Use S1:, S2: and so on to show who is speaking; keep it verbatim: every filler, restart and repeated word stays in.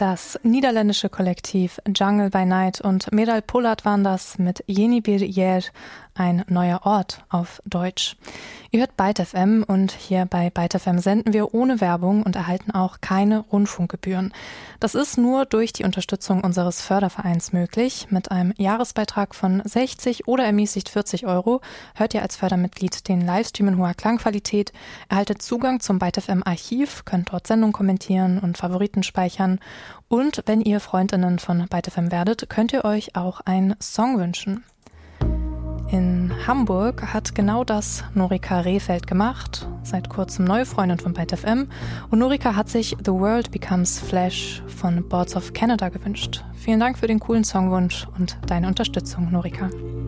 S1: Das niederländische Kollektiv Jungle by Night und Meral Polat waren das mit Yeni Bir Yer, ein neuer Ort auf Deutsch. Ihr hört Byte F M und hier bei Byte F M senden wir ohne Werbung und erhalten auch keine Rundfunkgebühren. Das ist nur durch die Unterstützung unseres Fördervereins möglich. Mit einem Jahresbeitrag von sechzig oder ermäßigt vierzig Euro hört ihr als Fördermitglied den Livestream in hoher Klangqualität, erhaltet Zugang zum Byte F M Archiv, könnt dort Sendungen kommentieren und Favoriten speichern. Und wenn ihr FreundInnen von Byte F M werdet, könnt ihr euch auch einen Song wünschen. In Hamburg hat genau das Norika Rehfeld gemacht, seit kurzem neue Freundin von Byte F M. Und Norika hat sich The World Becomes Flesh von Boards of Canada gewünscht. Vielen Dank für den coolen Songwunsch und deine Unterstützung, Norika.